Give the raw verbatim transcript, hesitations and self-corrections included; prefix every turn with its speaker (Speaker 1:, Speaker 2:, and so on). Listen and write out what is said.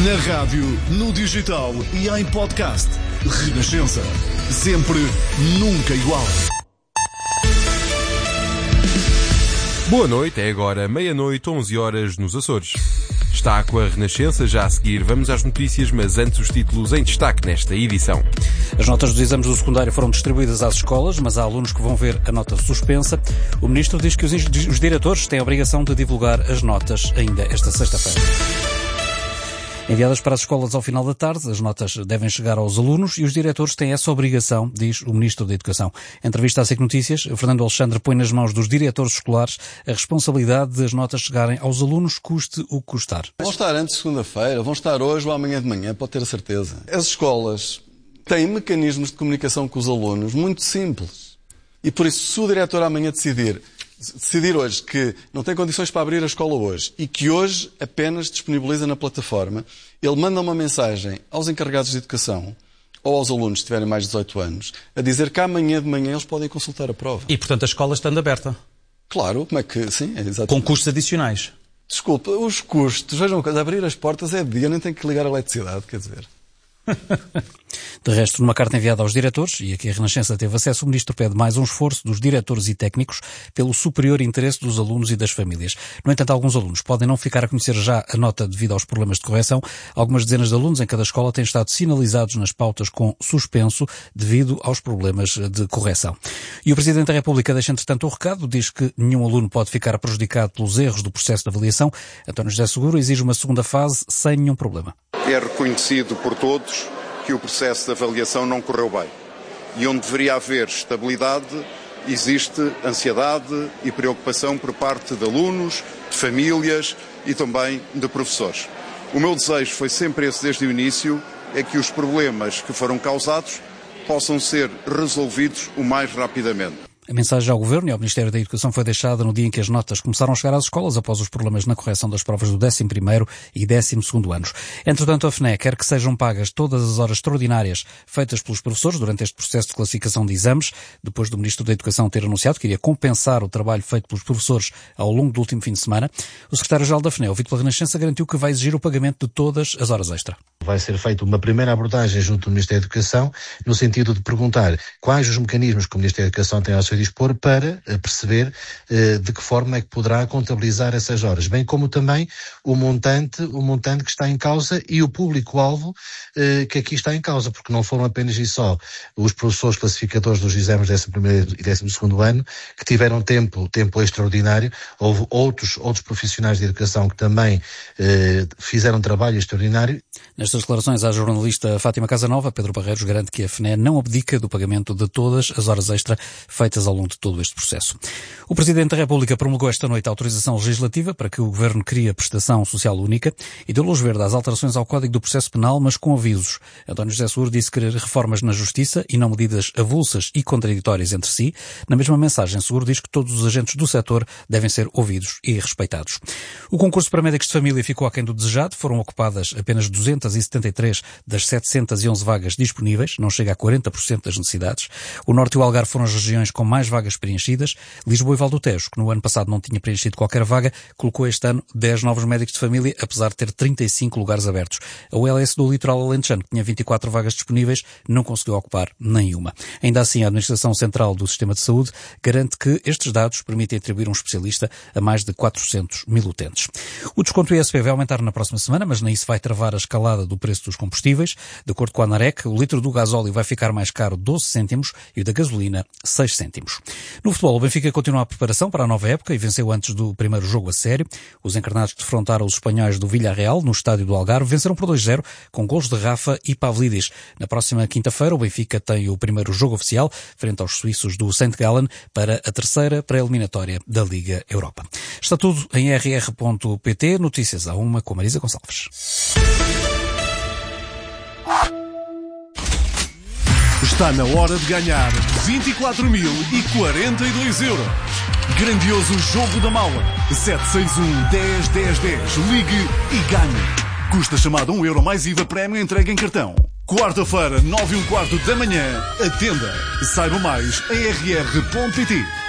Speaker 1: Na rádio, no digital e em podcast. Renascença. Sempre, nunca igual.
Speaker 2: Boa noite, é agora meia-noite, onze horas nos Açores. Está com a Renascença, já a seguir vamos às notícias, mas antes os títulos em destaque nesta edição.
Speaker 3: As notas dos exames do secundário foram distribuídas às escolas, mas há alunos que vão ver a nota suspensa. O Ministro diz que os, os diretores têm a obrigação de divulgar as notas ainda esta sexta-feira. Enviadas para as escolas ao final da tarde, as notas devem chegar aos alunos e os diretores têm essa obrigação, diz o Ministro da Educação. Em entrevista à SIC Notícias, Fernando Alexandre põe nas mãos dos diretores escolares a responsabilidade de as notas chegarem aos alunos, custe o que custar.
Speaker 4: Vão estar antes de segunda-feira, vão estar hoje ou amanhã de manhã, pode ter a certeza. As escolas têm mecanismos de comunicação com os alunos muito simples. E por isso, se o diretor amanhã decidir decidir hoje que não tem condições para abrir a escola hoje e que hoje apenas disponibiliza na plataforma, ele manda uma mensagem aos encarregados de educação ou aos alunos que tiverem mais de dezoito anos a dizer que amanhã de manhã eles podem consultar a prova.
Speaker 5: E, portanto, a escola estando aberta?
Speaker 4: Claro, como é que... Sim, é exatamente.
Speaker 5: Com custos adicionais?
Speaker 4: Desculpa, os custos, vejam uma coisa, abrir as portas é de dia, nem tem que ligar a eletricidade, quer dizer...
Speaker 3: De resto, numa carta enviada aos diretores, e aqui a Renascença teve acesso, o Ministro pede mais um esforço dos diretores e técnicos pelo superior interesse dos alunos e das famílias. No entanto, alguns alunos podem não ficar a conhecer já a nota devido aos problemas de correção. Algumas dezenas de alunos em cada escola têm estado sinalizados nas pautas com suspenso devido aos problemas de correção. E o Presidente da República deixa, entretanto, o recado, diz que nenhum aluno pode ficar prejudicado pelos erros do processo de avaliação. António José Seguro exige uma segunda fase sem nenhum problema.
Speaker 6: É reconhecido por todos que o processo de avaliação não correu bem. E onde deveria haver estabilidade, existe ansiedade e preocupação por parte de alunos, de famílias e também de professores. O meu desejo foi sempre esse desde o início, é que os problemas que foram causados possam ser resolvidos o mais rapidamente.
Speaker 3: A mensagem ao Governo e ao Ministério da Educação foi deixada no dia em que as notas começaram a chegar às escolas após os problemas na correção das provas do décimo primeiro e décimo segundo anos. Entretanto, a F N E quer que sejam pagas todas as horas extraordinárias feitas pelos professores durante este processo de classificação de exames, depois do Ministro da Educação ter anunciado que iria compensar o trabalho feito pelos professores ao longo do último fim de semana. O secretário-geral da F N E, ouvido pela Renascença, garantiu que vai exigir o pagamento de todas as horas extra.
Speaker 7: Vai ser feita uma primeira abordagem junto do Ministério da Educação, no sentido de perguntar quais os mecanismos que o Ministério da Educação tem ao seu dispor para perceber uh, de que forma é que poderá contabilizar essas horas, bem como também o montante, o montante que está em causa e o público-alvo uh, que aqui está em causa, porque não foram apenas e só os professores classificadores dos exames décimo primeiro e décimo segundo ano que tiveram tempo, tempo extraordinário, houve outros, outros profissionais de educação que também uh, fizeram trabalho extraordinário.
Speaker 3: Nestas declarações à jornalista Fátima Casanova, Pedro Barreiros garante que a F N E não abdica do pagamento de todas as horas extra feitas ao longo de todo este processo. O Presidente da República promulgou esta noite a autorização legislativa para que o Governo crie a prestação social única e deu luz verde às alterações ao Código do Processo Penal, mas com avisos. António José Seguro disse querer reformas na Justiça e não medidas avulsas e contraditórias entre si. Na mesma mensagem, Seguro diz que todos os agentes do setor devem ser ouvidos e respeitados. O concurso para médicos de família ficou aquém do desejado. Foram ocupadas apenas duzentas e setenta e três das setecentas e onze vagas disponíveis, não chega a quarenta por cento das necessidades. O Norte e o Algarve foram as regiões com mais vagas preenchidas. Lisboa e Val do Tejo, que no ano passado não tinha preenchido qualquer vaga, colocou este ano dez novos médicos de família, apesar de ter trinta e cinco lugares abertos. A U L S do Litoral Alentejano, que tinha vinte e quatro vagas disponíveis, não conseguiu ocupar nenhuma. Ainda assim, a Administração Central do Sistema de Saúde garante que estes dados permitem atribuir um especialista a mais de quatrocentos mil utentes. O desconto I S P vai aumentar na próxima semana, mas nem isso vai travar a escalada do preço dos combustíveis. De acordo com a ANAREC, o litro do gasóleo vai ficar mais caro doze cêntimos e o da gasolina seis cêntimos. No futebol, o Benfica continua a preparação para a nova época e venceu antes do primeiro jogo a sério. Os encarnados defrontaram os espanhóis do Villarreal no estádio do Algarve, venceram por dois a zero com gols de Rafa e Pavlidis. Na próxima quinta-feira, o Benfica tem o primeiro jogo oficial frente aos suíços do Saint Gallen para a terceira pré-eliminatória da Liga Europa. Está tudo em r r ponto p t. Notícias à uma com Marisa Gonçalves.
Speaker 1: Está na hora de ganhar vinte e quatro mil e quarenta e dois euros. Grandioso jogo da mala. sete seis um, dez, dez, dez. Ligue e ganhe. Custa chamada um euro mais I V A prémio entregue em cartão. Quarta-feira, nove e um quarto da manhã. Atenda. Saiba mais em r r ponto p t.